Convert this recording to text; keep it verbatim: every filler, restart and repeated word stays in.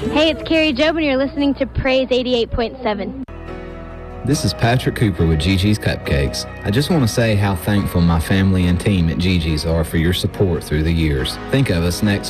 Hey, it's Carrie Job, and you're listening to Praise eighty-eight point seven. This is Patrick Cooper with Gigi's Cupcakes. I just want to say how thankful my family and team at Gigi's are for your support through the years. Think of us next